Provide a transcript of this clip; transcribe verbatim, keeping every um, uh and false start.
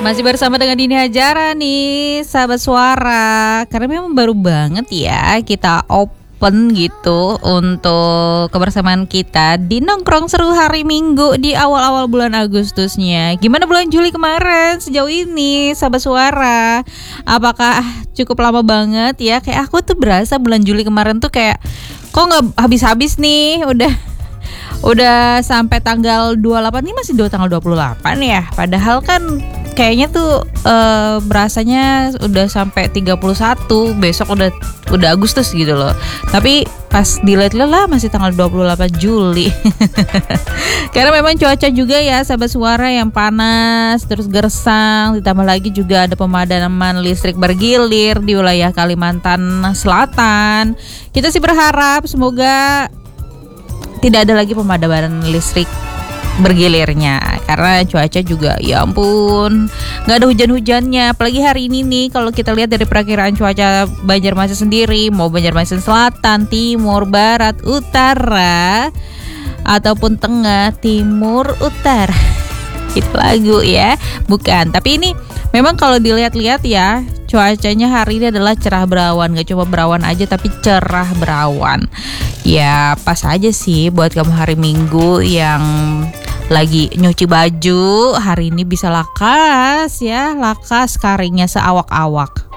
Masih bersama dengan Dini Hajara nih, sahabat suara. Karena memang baru banget ya kita open gitu untuk kebersamaan kita di Nongkrong Seru hari Minggu di awal-awal bulan Agustusnya. Gimana bulan Juli kemarin sejauh ini, sahabat suara? Apakah cukup lama banget ya? Kayak aku tuh berasa bulan Juli kemarin tuh kayak kok gak habis-habis nih, udah udah sampai tanggal dua puluh delapan, ini masih dua tanggal dua puluh delapan ya. Padahal kan kayaknya tuh uh, berasanya udah sampai tiga puluh satu, besok udah udah Agustus gitu loh. Tapi pas dilihat-lihat lah masih tanggal dua puluh delapan Juli. Karena memang cuaca juga ya sahabat suara yang panas terus gersang, ditambah lagi juga ada pemadaman listrik bergilir di wilayah Kalimantan Selatan. Kita sih berharap semoga tidak ada lagi pemadaman listrik bergilirnya, karena cuaca juga ya ampun nggak ada hujan-hujannya. Apalagi hari ini nih, kalau kita lihat dari perakiraan cuaca Banjarmasin sendiri, mau Banjarmasin Selatan, Timur, Barat, Utara ataupun Tengah, Timur, Utara, itu lagu ya, bukan. Tapi ini memang kalau dilihat-lihat ya, cuacanya hari ini adalah cerah berawan. Gak cuma berawan aja tapi cerah berawan. Ya pas aja sih buat kamu hari Minggu yang lagi nyuci baju, hari ini bisa lakas ya, lakas karingnya seawak-awak.